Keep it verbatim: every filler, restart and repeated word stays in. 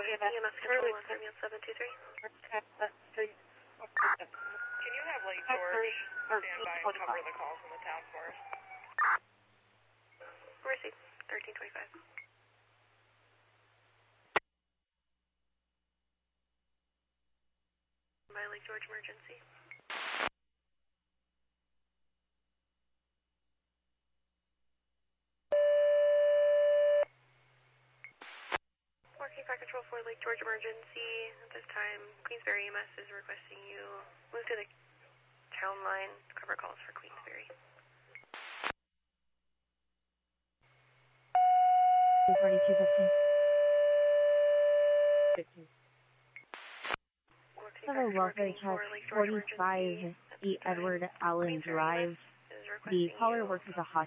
E M S control on Romeo seven two three. Can you have Lake George stand by and cover the call from the town for us? Receive, thirteen twenty-five. By Lake George emergency. Working fire control for Lake George emergency. At this time, Queensbury E M S is requesting you move to the town line to cover calls for Queensbury. forty-two fifteen. fifteen. Civil Welfare Check forty-five E Edward Allen Drive. The caller works as a hospital